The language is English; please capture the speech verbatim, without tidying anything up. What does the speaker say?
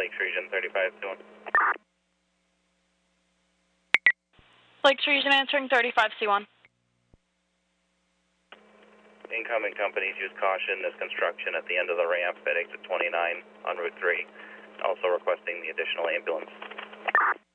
Lakes Region thirty-five C one. Lakes Region answering thirty-five C one. Incoming companies use caution. There's construction at the end of the ramp at exit twenty-nine on Route three. Also requesting the additional ambulance.